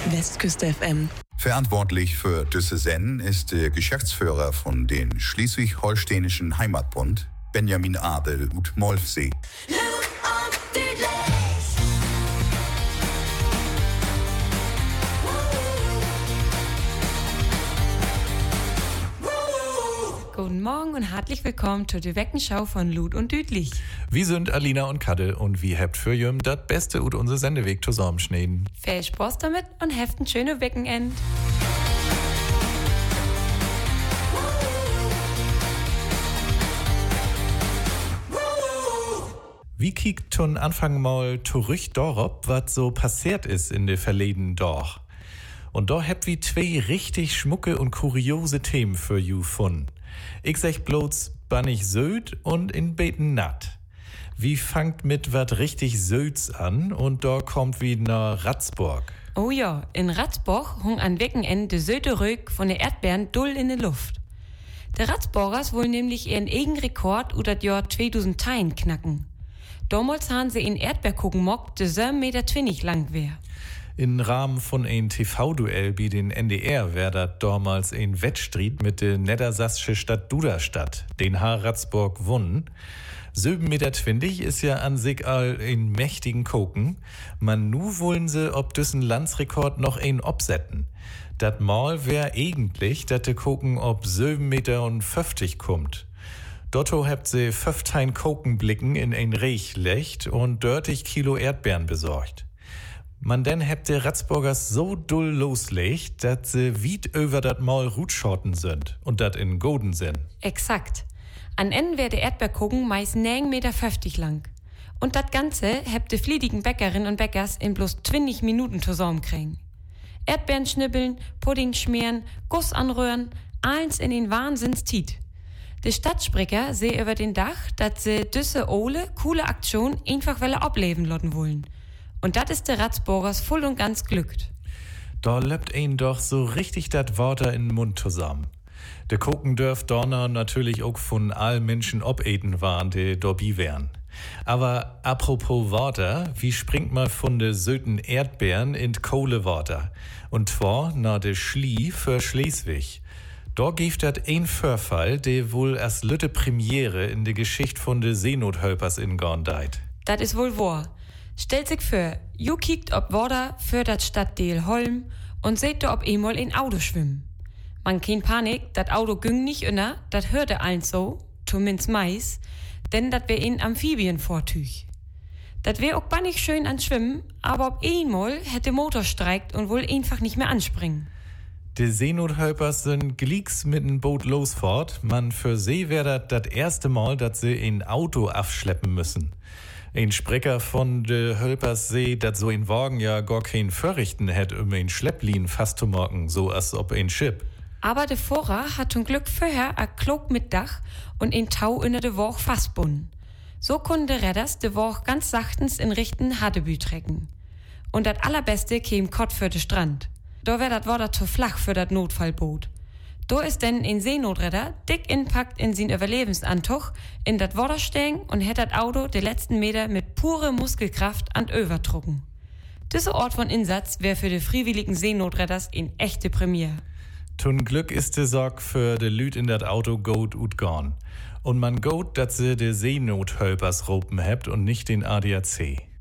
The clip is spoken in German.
Westküste FM. Verantwortlich für diese Sendung ist der Geschäftsführer von den Schleswig-Holsteinischen Heimatbund, Benjamin Adel ut Molfsee. Guten Morgen und herzlich willkommen zur Weckenschau von Lud und Düdlich. Wir sind Alina und Kadde und wir habt für jüm das Beste ut unser Sendeweg zusammenschneiden. Viel Spaß damit und habt ein schönes Wochenende. Wie kiekt tun Anfang mal zurück darauf, was so passiert ist in der verleden Dorf. Und da habt wir zwei richtig schmucke und kuriose Themen für you gefunden. Ich sag bloß bannig Söd und in Beten Natt. Wie fangt mit wat richtig Söds an und da kommt wie nach Ratzburg. Oh ja, in Ratzburg hung an Wochenende de Söde Röck von der Erdbeeren dull in der Luft. Der Ratzburgers wollen nämlich ihren eigenen Rekord über das Jahr 2010 knacken. Damals haben sie in Erdbeerkuchen mockt, de 7,20 Meter lang wär. In Rahmen von ein TV-Duell bei den NDR wär dat damals ein Wettstreit mit der niedersächsische Stadt Duderstadt, den Ratzburg wunnen. 7,20 Meter ist ja an sich all ein mächtigen Koken. Man nu wollen sie ob düssen Landsrekord noch ein obsetten. Dat Mal wär eigentlich, dat de Koken ob 7,50 Meter kommt. Dotto habt sie 15 Kokenblicken in ein Reich lecht und 30 Kilo Erdbeeren besorgt. Man denn habt der Ratzburgers so dull loslegt, dat sie weit über dat Mal Rutschotten sind und dat in Goden sind. Exakt. An Ende wär der Erdbeerkuchen meist 9,50 Meter lang. Und dat Ganze habt de fliedigen Bäckerinnen und Bäckers in bloß 20 Minuten zusammenkriegen. Erdbeeren schnibbeln, Pudding schmieren, Guss anrühren, alles in den Wahnsinnstiet. De Stadtsprecher seh über den Dach, dat se düsse ole, coole Aktion einfach welle ableben lotten wollen. Und dat ist der Ratzburgers voll und ganz glückt. Da löppt ein doch so richtig dat Water in den Mund zusammen. De Koken dürft Donner natürlich auch von all Menschen obeten waren, die dobby wären. Aber apropos Water, wie springt mal von de söten Erdbeeren in Kohlewater? Und zwar na de Schlie für Schleswig. Da gibt dat ein Vorfall, der wohl als lütte Premiere in der Geschichte von de Seenothölpers in Gorndeit. Dat is wohl wahr. Stellt sich vor, ju kiekt ob Wader für dat Stadtdeel Holm und seht da ob einmal in Auto schwimmen. Man kein Panik, dat Auto güng nicht inner, dat hörte allen so, zumindest meis, denn dat wär ein Amphibienvortüch. Dat wär auch bannig schön an Schwimmen, aber ob einmal hätte Motor streikt und wohl einfach nicht mehr anspringen. Die Seenothölpers sind glicks mit dem Boot losfort. Man für sie wär dat erste Mal, dass sie ein Auto abschleppen müssen. Ein Sprecher von de Hölpers see, dat so ein Wagen ja gar kein Vorrichten hätt, ein Schlepplin fast zu morgen, so als ob ein Schiff. Aber de Vorrer hat zum Glück vorher a Klok mit Dach und ein Tau in de Woch fastbunden. So konnten de Redders de Woch ganz sachtens in Richten Hadebü trecken. Und dat allerbeste käm Kott für de Strand. Da wär dat Wader zu flach für dat Notfallboot. Da ist denn ein Seenotretter dick inpackt in sin Überlebensantuch in dat Wader stehen und hätt dat Auto de letzten Meter mit pure Muskelkraft an Över trucken. Dieser Ort von Insatz wär für de freiwilligen Seenotretters in echte Premiere. Tun Glück ist de Sorg für de Lüt in dat Auto gut ut gorn. Und man gut, dat se de Seenothölpers ropen hebt und nicht den ADAC.